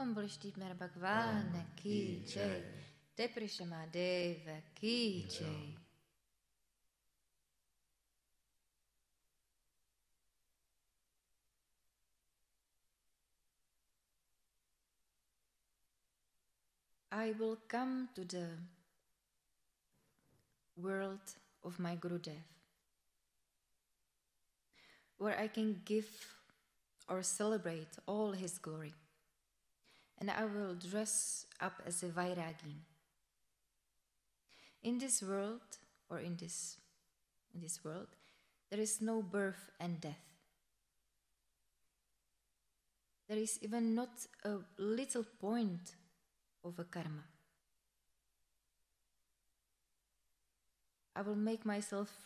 Om Vrishti Mer Bhagwan Ki Jai. Deprishama Deva Ki Jai. I will come to the world of my Gurudev, where I can give or celebrate all his glory, and I will dress up as a Vairagi. In this world, or in this world, there is no birth and death. There is even not a little point of a karma. I will make myself